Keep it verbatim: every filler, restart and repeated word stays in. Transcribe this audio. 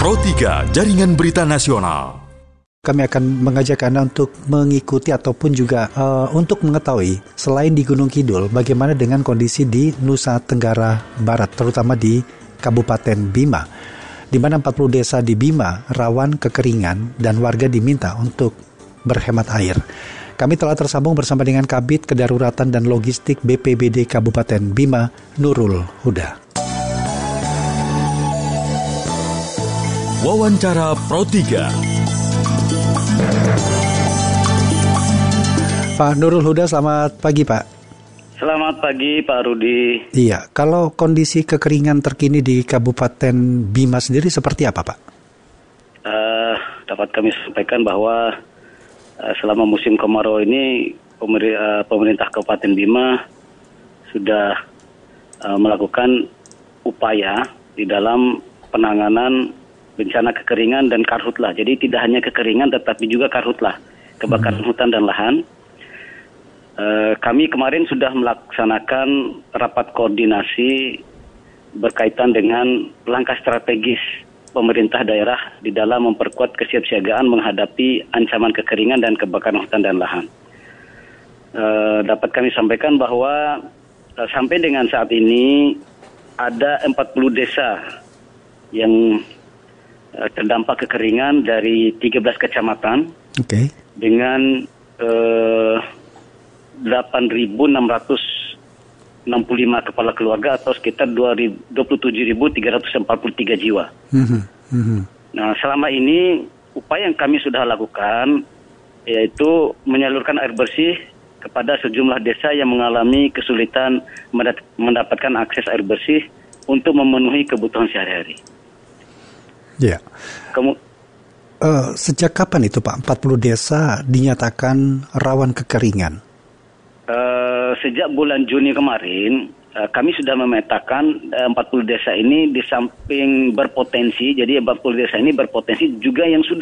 Pro tiga, Jaringan Berita Nasional. Kami akan mengajak Anda untuk mengikuti ataupun juga uh, untuk mengetahui selain di Gunung Kidul, bagaimana dengan kondisi di Nusa Tenggara Barat, terutama di Kabupaten Bima, di mana empat puluh desa di Bima rawan kekeringan dan warga diminta untuk berhemat air. Kami telah tersambung bersama dengan Kabid Kedaruratan dan Logistik B P B D Kabupaten Bima, Nurul Huda. Wawancara Pro tiga. Pak Nurul Huda, selamat pagi Pak. Selamat pagi Pak Rudi. Iya, kalau kondisi kekeringan terkini di Kabupaten Bima sendiri seperti apa Pak? Uh, dapat kami sampaikan bahwa uh, selama musim kemarau ini pemer- uh, pemerintah Kabupaten Bima sudah uh, melakukan upaya di dalam penanganan bencana kekeringan dan karhutlah. Jadi tidak hanya kekeringan tetapi juga karhutlah, kebakaran hmm. hutan dan lahan. Uh, kami kemarin sudah melaksanakan rapat koordinasi berkaitan dengan langkah strategis pemerintah daerah di dalam memperkuat kesiapsiagaan menghadapi ancaman kekeringan dan kebakaran hutan dan lahan. Uh, dapat kami sampaikan bahwa uh, sampai dengan saat ini ada empat puluh desa yang uh, terdampak kekeringan dari tiga belas kecamatan, okay, dengan uh, delapan ribu enam ratus enam puluh lima kepala keluarga atau sekitar dua puluh tujuh ribu tiga ratus empat puluh tiga jiwa. Mm-hmm. Mm-hmm. Nah, selama ini upaya yang kami sudah lakukan yaitu menyalurkan air bersih kepada sejumlah desa yang mengalami kesulitan mendapatkan akses air bersih untuk memenuhi kebutuhan sehari-hari. Ya. Yeah. Kamu uh, sejak kapan itu Pak empat puluh desa dinyatakan rawan kekeringan? Uh, sejak bulan Juni kemarin, uh, kami sudah memetakan uh, empat puluh desa ini di samping berpotensi, jadi empat puluh desa ini berpotensi juga yang sudah